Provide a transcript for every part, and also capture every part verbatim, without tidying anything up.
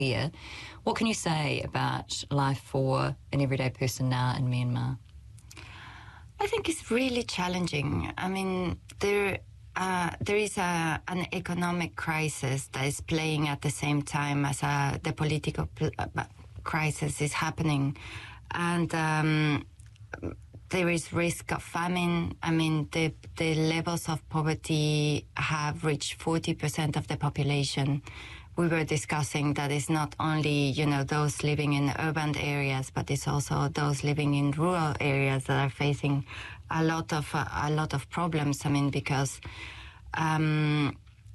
there. What can you say about life for an everyday person now in Myanmar? I think it's really challenging. I mean, there uh, there is a, an economic crisis that is playing at the same time as uh, the political pl- crisis is happening. And um, there is risk of famine. I mean, the, the levels of poverty have reached forty percent of the population. We were discussing that it's not only, you know, those living in urban areas, but it's also those living in rural areas that are facing a lot of uh, a lot of problems. I mean, because um,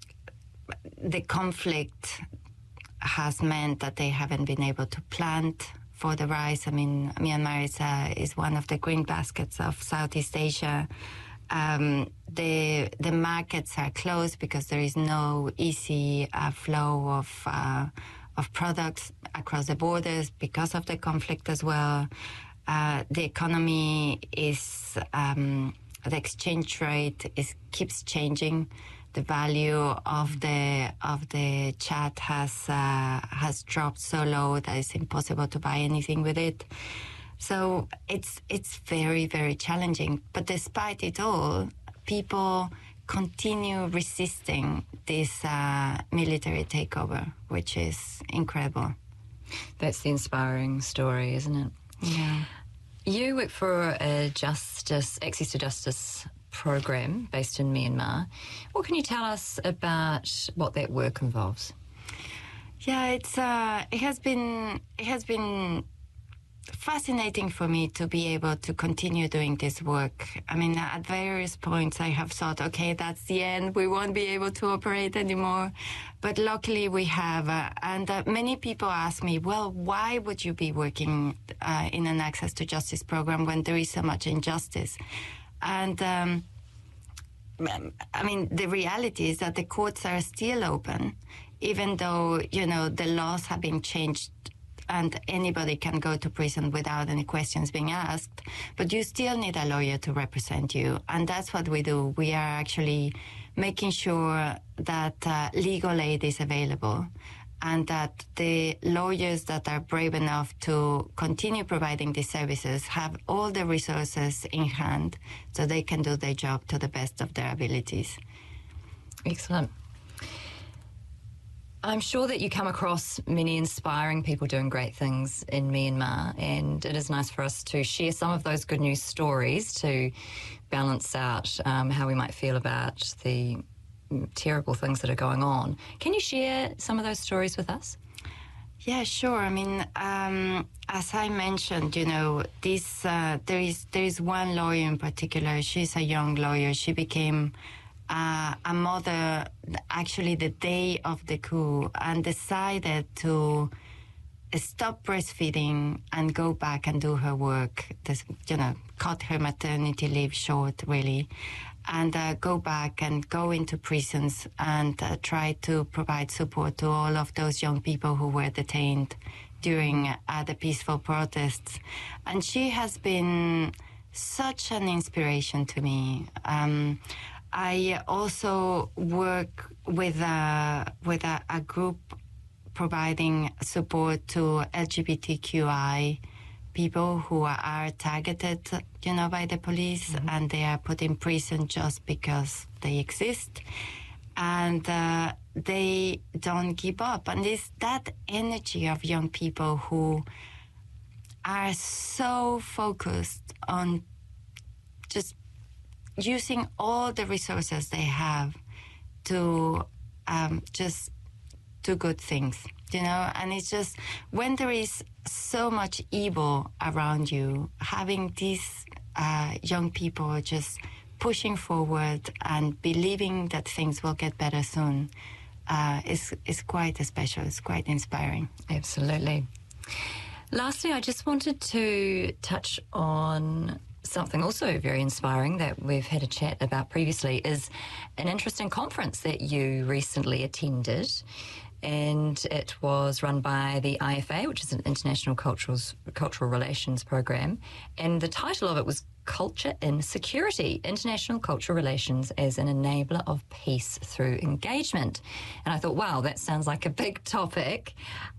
the conflict has meant that they haven't been able to plant for the rice. I mean, Myanmar is uh, is one of the green baskets of Southeast Asia. Um, the the markets are closed because there is no easy uh, flow of uh, of products across the borders because of the conflict as well. Uh, the economy is um, the exchange rate is keeps changing. The value of the of the chat has uh, has dropped so low that it's impossible to buy anything with it. So it's it's very, very challenging. But despite it all, people continue resisting this uh, military takeover, which is incredible. That's the inspiring story, isn't it? Yeah. You work for a justice, access to justice program based in Myanmar. What can you tell us about what that work involves? Yeah, it's uh, it has been it has been. fascinating for me to be able to continue doing this work. I mean, at various points I have thought, okay, that's the end. We won't be able to operate anymore. But luckily we have. Uh, and uh, many people ask me, well, why would you be working uh, in an access to justice program when there is so much injustice? And um, I mean, the reality is that the courts are still open, even though, you know, the laws have been changed and anybody can go to prison without any questions being asked, but you still need a lawyer to represent you. And that's what we do. We are actually making sure that uh, legal aid is available and that the lawyers that are brave enough to continue providing these services have all the resources in hand so they can do their job to the best of their abilities. Excellent. I'm sure that you come across many inspiring people doing great things in Myanmar, and it is nice for us to share some of those good news stories to balance out um, how we might feel about the terrible things that are going on. Can you share some of those stories with us? Yeah, sure. I mean, um, as I mentioned, you know, this uh, there is there is one lawyer in particular. She's a young lawyer. She became Uh, a mother actually the day of the coup and decided to stop breastfeeding and go back and do her work. This, you know, cut her maternity leave short, really, and uh, go back and go into prisons and uh, try to provide support to all of those young people who were detained during uh, the peaceful protests. And she has been such an inspiration to me. Um, I also work with a, with a, a group providing support to L G B T Q I people who are targeted, you know, by the police, mm-hmm. and they are put in prison just because they exist. And uh, they don't give up. And it's that energy of young people who are so focused on just using all the resources they have to um, just do good things, you know? And it's just, when there is so much evil around you, having these uh, young people just pushing forward and believing that things will get better soon uh, is, is quite special. It's quite inspiring. Absolutely. Lastly, I just wanted to touch on something also very inspiring that we've had a chat about previously, is an interesting conference that you recently attended, and it was run by the I F A, which is an International Cultural, Cultural Relations Program, and the title of it was Culture in Security, International Cultural Relations as an Enabler of Peace Through Engagement. And I thought, wow, that sounds like a big topic.